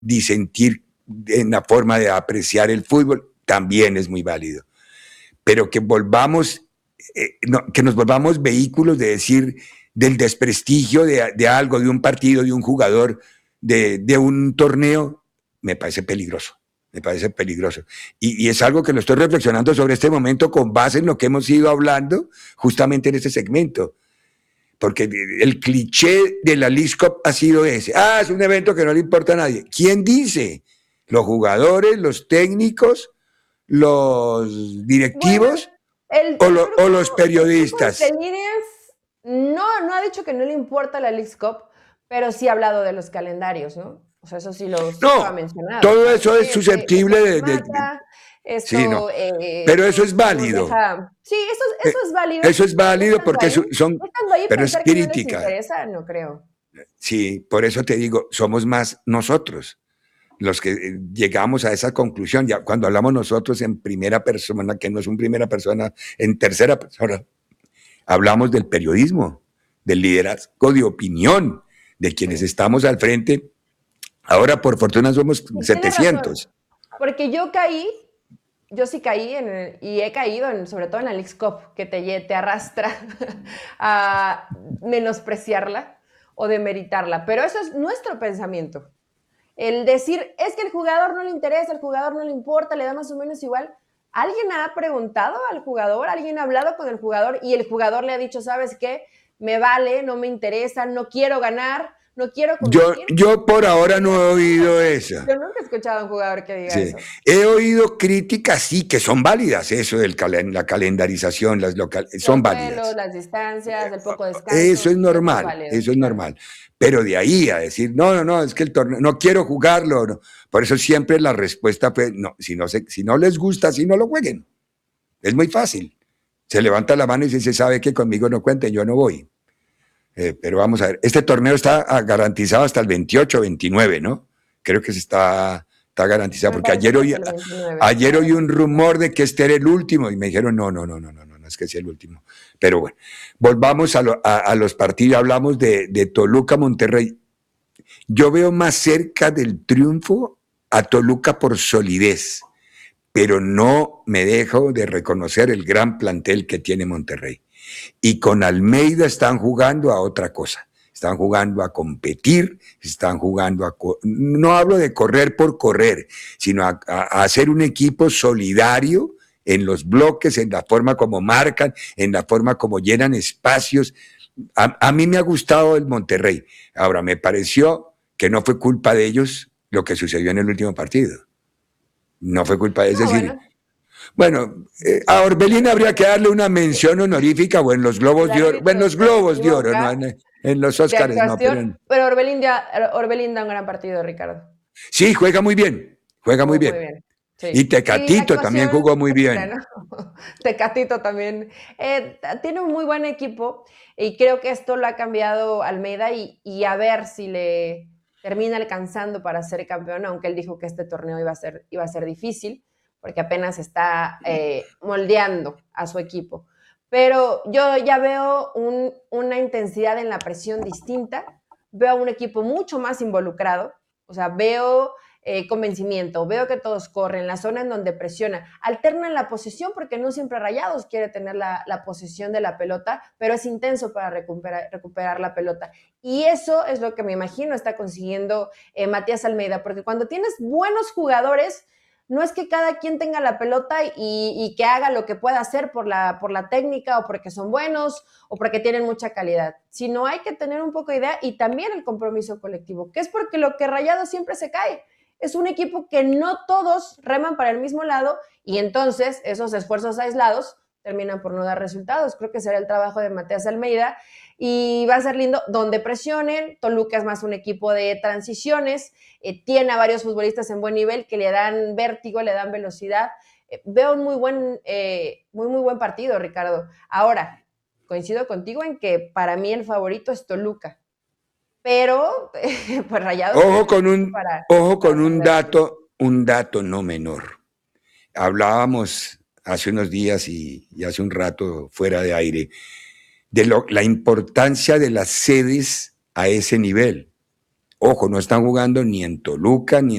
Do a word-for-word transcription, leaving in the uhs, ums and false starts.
disentir en la forma de apreciar el fútbol, también es muy válido. Pero que volvamos, eh, no, que nos volvamos vehículos de decir del desprestigio de, de algo, de un partido, de un jugador, de, de un torneo, me parece peligroso. Me parece peligroso. Y, y es algo que lo estoy reflexionando sobre este momento con base en lo que hemos ido hablando justamente en este segmento. Porque el cliché de la Leagues Cup ha sido ese. Ah, es un evento que no le importa a nadie. ¿Quién dice? ¿Los jugadores, los técnicos, los directivos bueno, el, o, el lo, grupo, o los periodistas? El no, no ha dicho que no le importa la Leagues Cup, pero sí ha hablado de los calendarios, ¿no? O sea, eso sí lo, sí no, lo ha mencionado. todo ¿Sabes? eso es Este, susceptible esto de, de, mata, de... esto, Sí, no. eh, Pero eso es nos válido. deja... Sí, eso, eso es válido. Eso es válido porque ahí, son... Estando ahí, Pero es pensar que no les crítica. interesa, no creo. Sí, por eso te digo, somos más nosotros los que llegamos a esa conclusión. Ya cuando hablamos nosotros en primera persona, que no es un primera persona, en tercera persona, hablamos del periodismo, del liderazgo de opinión, de quienes estamos al frente. Ahora, por fortuna, somos Tienes setecientos. razón, porque yo caí, yo sí caí en el, y he caído en, sobre todo en la Leagues Cup, que te, te arrastra a menospreciarla o demeritarla, pero eso es nuestro pensamiento. El decir, es que el jugador no le interesa, el jugador no le importa, le da más o menos igual. ¿Alguien ha preguntado al jugador? ¿Alguien ha hablado con el jugador? Y el jugador le ha dicho, ¿sabes qué? Me vale, no me interesa, no quiero ganar, no quiero competir. Yo, yo por ahora no he oído eso. Yo nunca he escuchado a un jugador que diga sí. eso. He oído críticas, sí, que son válidas, eso de la calendarización, las local, son Los válidas. vuelos, las distancias, el poco descanso. Eso es normal, eso es, eso es claro. normal. Pero de ahí a decir, no, no, no, es que el torneo, no quiero jugarlo. No. Por eso siempre la respuesta fue, no, si no, se, si no les gusta, si no lo jueguen. Es muy fácil. Se levanta la mano y se sabe que conmigo no cuenten, yo no voy. Eh, pero vamos a ver, este torneo está garantizado hasta el veintiocho, veintinueve, ¿no? Creo que se está, está garantizado, porque ayer oí, ayer oí un rumor de que este era el último y me dijeron, no, no, no, no, no, no, no es que sea el último. Pero bueno, volvamos a, lo, a, a los partidos, hablamos de, de Toluca-Monterrey. Yo veo más cerca del triunfo a Toluca por solidez, pero no me dejo de reconocer el gran plantel que tiene Monterrey. Y con Almeida están jugando a otra cosa. Están jugando a competir, están jugando a... No hablo de correr por correr, sino a, a hacer un equipo solidario en los bloques, en la forma como marcan, en la forma como llenan espacios. A, a mí me ha gustado el Monterrey. Ahora, me pareció que no fue culpa de ellos lo que sucedió en el último partido. No fue culpa de ellos. Es decir, bueno. Bueno, eh, a Orbelín habría que darle una mención honorífica o en los Globos de Oro, bueno, en los Globos de Oro, no, en, en los Óscares, no. Pero, en... pero Orbelín, da, Orbelín da un gran partido, Ricardo. Sí, juega muy bien, juega muy bien. Muy bien. Sí. Y Tecatito sí, también jugó muy bien. ¿no? Tecatito también. Eh, tiene un muy buen equipo y creo que esto lo ha cambiado Almeida y, y a ver si le termina alcanzando para ser campeón, aunque él dijo que este torneo iba a ser, iba a ser difícil, porque apenas está eh, moldeando a su equipo. Pero yo ya veo un, una intensidad en la presión distinta, veo a un equipo mucho más involucrado, o sea, veo eh, convencimiento, veo que todos corren, la zona en donde presiona, alternan la posesión, porque no siempre Rayados quiere tener la, la posesión de la pelota, pero es intenso para recuperar, recuperar la pelota. Y eso es lo que me imagino está consiguiendo eh, Matías Almeida, porque cuando tienes buenos jugadores, no es que cada quien tenga la pelota y, y que haga lo que pueda hacer por la, por la técnica o porque son buenos o porque tienen mucha calidad, sino hay que tener un poco de idea y también el compromiso colectivo, que es porque lo que Rayados siempre se cae. Es un equipo que no todos reman para el mismo lado y entonces esos esfuerzos aislados terminan por no dar resultados. Creo que será el trabajo de Matías Almeida y va a ser lindo donde presionen. Toluca es más un equipo de transiciones, eh, tiene a varios futbolistas en buen nivel que le dan vértigo, le dan velocidad. Eh, veo un muy buen, eh, muy, muy buen partido, Ricardo. Ahora, coincido contigo en que para mí el favorito es Toluca, pero eh, pues Rayados. Ojo con un, para, ojo con para un dato, un dato no menor. Hablábamos hace unos días y, y hace un rato fuera de aire de lo, la importancia de las sedes a ese nivel. Ojo, no están jugando ni en Toluca, ni en